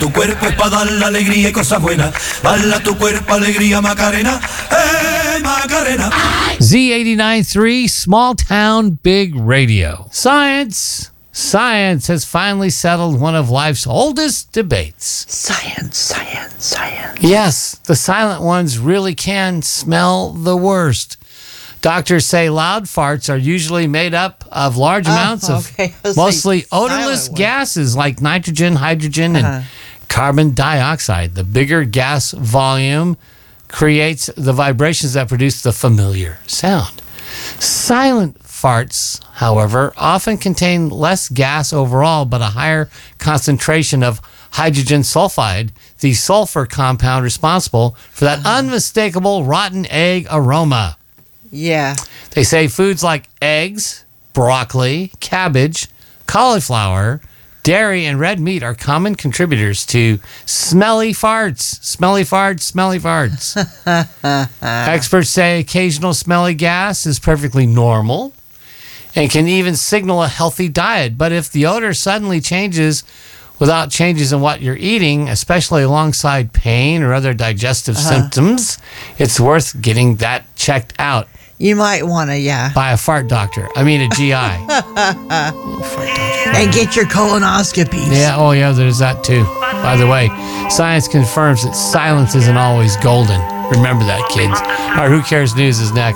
tu cuerpo es para dar la alegría y cosas buenas. Baila tu cuerpo, alegría, Macarena. Macarena. Z89.3, Small Town Big Radio. Science has finally settled one of life's oldest debates. Science. Yes, the silent ones really can smell the worst. Doctors say loud farts are usually made up of large amounts of mostly odorless gases like nitrogen, hydrogen, and carbon dioxide. The bigger gas volume creates the vibrations that produce the familiar sound. Silent farts, however, often contain less gas overall, but a higher concentration of hydrogen sulfide, the sulfur compound responsible for that unmistakable rotten egg aroma. Yeah. They say foods like eggs, broccoli, cabbage, cauliflower, dairy, and red meat are common contributors to smelly farts. Smelly farts. Experts say occasional smelly gas is perfectly normal and can even signal a healthy diet. But if the odor suddenly changes without changes in what you're eating, especially alongside pain or other digestive symptoms, it's worth getting that checked out. You might want to, By a fart doctor. I mean a GI. And get your colonoscopies. Yeah, there's that too. By the way, science confirms that silence isn't always golden. Remember that, kids. All right, Who Cares News is next.